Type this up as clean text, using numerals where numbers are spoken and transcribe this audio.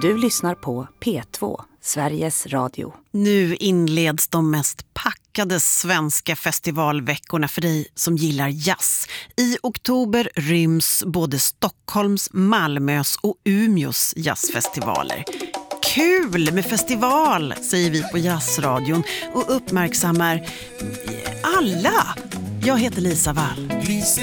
Du lyssnar på P2, Sveriges Radio. Nu inleds de mest packade svenska festivalveckorna för dig som gillar jazz. I oktober ryms både Stockholms, Malmös och Umeås jazzfestivaler. Kul med festival, säger vi på Jazzradion och uppmärksammar alla. Jag heter Lisa Wall. Glisse,